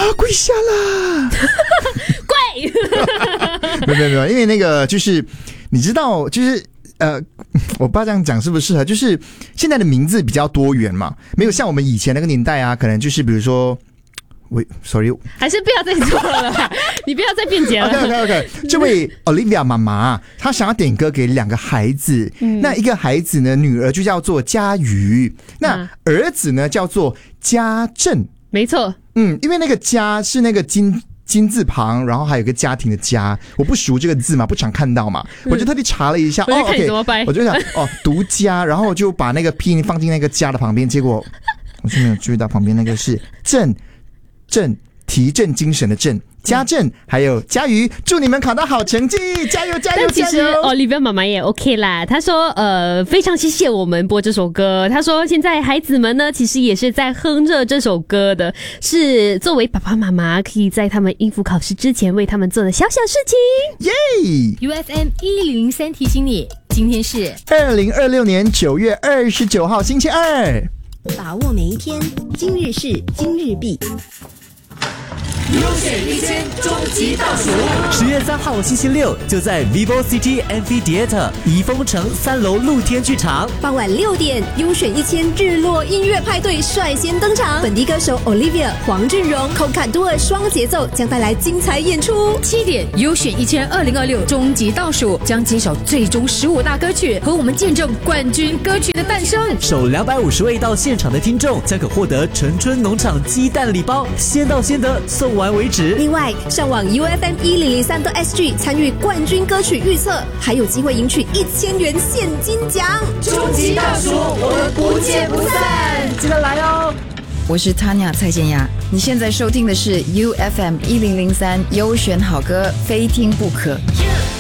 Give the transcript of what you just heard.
跪下啦！ 跪！ 没有，因为那个就是你知道，就是我不知道这样讲适不适合，就是现在的名字比较多元嘛，没有像我们以前那个年代啊，可能就是比如说。sorry， 还是不要再做了啦，你不要再辩解了。 OK， 这位 Olivia 妈妈，她想要点歌给2个孩子，那一个孩子呢，女儿就叫做佳瑜，那儿子呢叫做家正， 没错， 因为那个家是那个金字旁，然后还有一个家庭的家，我不熟这个字嘛，不常看到嘛，我就特地查了一下， 我就看你怎么掰， 我就想读家，然后我就把那个拼音放进那个家的旁边，结果我就没有注意到旁边那个是正提振精神的振，家正还有佳瑜，祝你们考到好成绩，加油加油！ 但其实Olivia 妈妈也 OK 啦，她说非常谢谢我们播这首歌，她说现在孩子们呢其实也是在哼着这首歌的，是作为爸爸妈妈可以在他们应付考试之前为他们做的小小事情。 耶 ！UFM 1003提醒你，今天是 2026年9月29号星期二， 把握每一天，今日事今日毕。 优选1000终极倒数，10月3号星期六就在 Vivo City Amphitheatre 怡丰城3楼露天剧场， 傍晚6点，优选1000日落音乐派对率先登场，本地歌手 Olivia、黄俊荣、Coca Duo 双节奏将带来精彩演出。 7点，优选1000 2026终极倒数将揭晓最终15大歌曲，和我们见证冠军歌曲的诞生。 首250位到现场的听众将可获得纯春农场鸡蛋礼包，先到先得，送完为止。 另外，上网 UFM1003.SG 参与冠军歌曲预测，还有机会赢取1000元现金奖。 终极倒数，我们不见不散，记得来哦！ 我是 Tanya 蔡健雅，你现在收听的是 UFM1003优选好歌，非听不可。